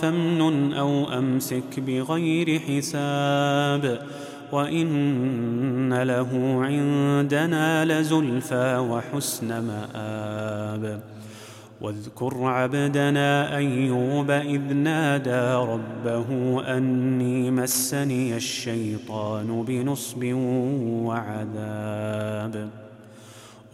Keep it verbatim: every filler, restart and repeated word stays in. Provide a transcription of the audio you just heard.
فامنن أو أمسك بغير حساب وإن له عندنا لزلفى وحسن مآب واذكر عبدنا أيوب إذ نادى ربه أني مسني الشيطان بنصب وعذاب